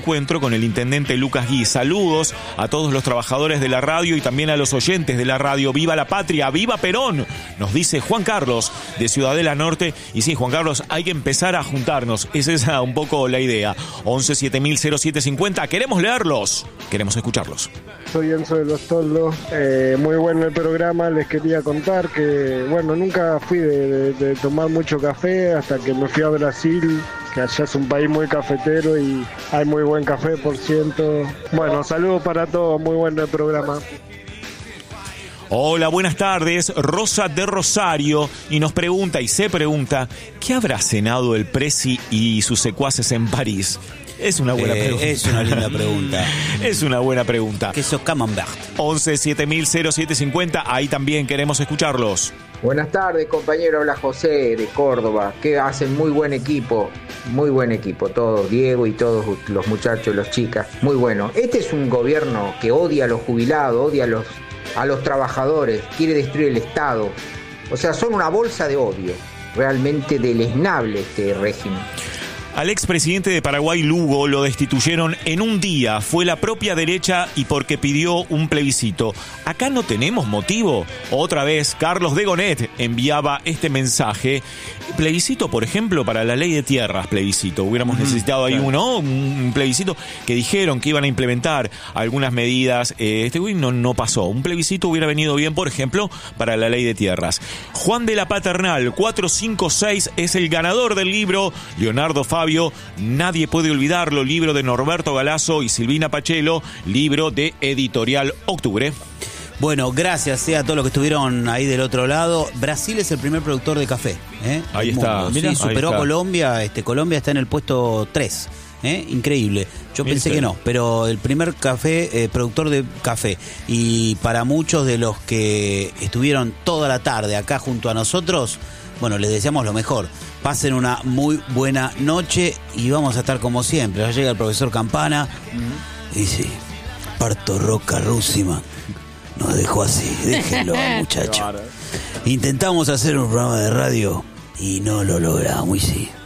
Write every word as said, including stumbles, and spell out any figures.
encuentro con el intendente Lucas Gui. Saludos a todos los trabajadores de la radio y también a los oyentes de la radio. ¡Viva la patria! ¡Viva Perón! Nos dice Juan Carlos de Ciudadela Norte. Y sí, Juan Carlos, hay que empezar a juntarnos. Esa es un poco la idea. once siete mil cero siete cincuenta. Queremos leerlos. Queremos escucharlos. Soy Enzo de Los Toldos. Eh, muy bueno el programa. Les quería contar que, bueno, nunca fui de, de, de tomar mucho café hasta que me fui a Brasil, que allá es un país muy cafetero y hay muy buen café, por ciento. Bueno, saludos para todos. Muy bueno el programa. Hola, buenas tardes. Rosa de Rosario y nos pregunta y se pregunta, ¿qué habrá cenado el Presi y sus secuaces en París? Es una buena eh, pregunta. Es una linda pregunta. Es una buena pregunta. Queso camembert. once siete mil cero siete cincuenta. Ahí también queremos escucharlos. Buenas tardes, compañero. Habla José de Córdoba, que hacen muy buen equipo. Muy buen equipo, todos, Diego y todos los muchachos, los chicas. Muy bueno. Este es un gobierno que odia a los jubilados, odia a los, a los trabajadores, quiere destruir el Estado. O sea, son una bolsa de odio. Realmente deleznable este régimen. Al expresidente de Paraguay, Lugo, lo destituyeron en un día. Fue la propia derecha y porque pidió un plebiscito. ¿Acá no tenemos motivo? Otra vez, Carlos de Gonet enviaba este mensaje. Plebiscito, por ejemplo, para la ley de tierras, plebiscito. Hubiéramos mm, necesitado ahí claro. uno, un plebiscito que dijeron que iban a implementar algunas medidas. Eh, este güey no, no pasó. Un plebiscito hubiera venido bien, por ejemplo, para la ley de tierras. Juan de la Paternal, cuatro cinco seis, es el ganador del libro. Leonardo Fabio, Nadie puede olvidarlo, libro de Norberto Galazo y Silvina Pachelo, libro de Editorial Octubre. Bueno, gracias eh, a todos los que estuvieron ahí del otro lado. Brasil es el primer productor de café. ¿eh? Ahí está. Sí, Mirá, superó ahí está. a Colombia. Este, Colombia está en el puesto tres. ¿eh? Increíble. Yo Bien pensé sé. que no, pero el primer café, eh, productor de café. Y para muchos de los que estuvieron toda la tarde acá junto a nosotros, bueno, les deseamos lo mejor. Pasen una muy buena noche y vamos a estar como siempre. Ya llega el profesor Campana. Uh-huh. Y sí, Parto Roca Rússima nos dejó así. Déjenlo, muchachos. Intentamos hacer un programa de radio y no lo logramos, y sí.